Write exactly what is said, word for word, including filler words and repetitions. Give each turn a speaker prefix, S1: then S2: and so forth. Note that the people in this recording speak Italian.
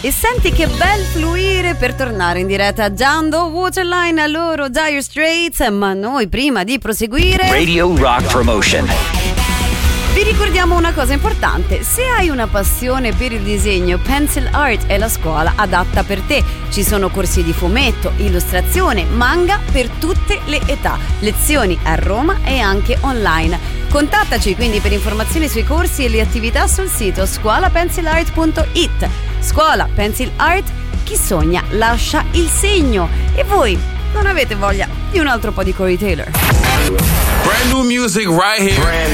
S1: E senti che bel fluire per tornare in diretta Down the Waterline a loro Dire Straits, ma noi prima di proseguire
S2: Radio Rock Promotion.
S1: vi ricordiamo una cosa importante: se hai una passione per il disegno, Pencil Art è la scuola adatta per te. Ci sono corsi di fumetto, illustrazione, manga per tutte le età, lezioni a Roma e anche online. Contattaci quindi per informazioni sui corsi e le attività sul sito scuola pencil art punto it. Scuola Pencil Art, chi sogna lascia il segno. E voi non avete voglia di un altro po' di Corey Taylor?
S3: Brand new music right here. Brand